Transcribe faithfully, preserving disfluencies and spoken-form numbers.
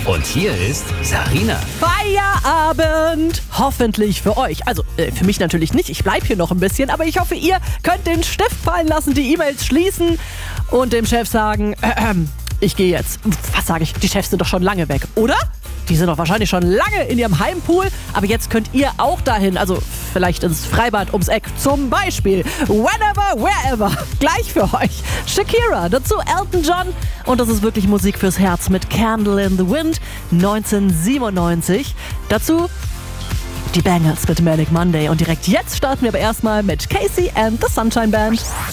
Und hier ist Sarina. Feierabend! Hoffentlich für euch. Also, äh, für mich natürlich nicht. Ich bleib hier noch ein bisschen. Aber ich hoffe, ihr könnt den Stift fallen lassen, die E-Mails schließen und dem Chef sagen, äh, äh, ich gehe jetzt. Was sage ich? Die Chefs sind doch schon lange weg, oder? Die sind doch wahrscheinlich schon lange in ihrem Heimpool. Aber jetzt könnt ihr auch dahin. Also vielleicht ins Freibad ums Eck. Zum Beispiel. Whenever, wherever. Gleich für euch. Shakira. Dazu Elton John. Und das ist wirklich Musik fürs Herz mit Candle in the Wind neunzehnhundertsiebenundneunzig. Dazu die Bangles mit Manic Monday. Und direkt jetzt starten wir aber erstmal mit Casey and the Sunshine Band.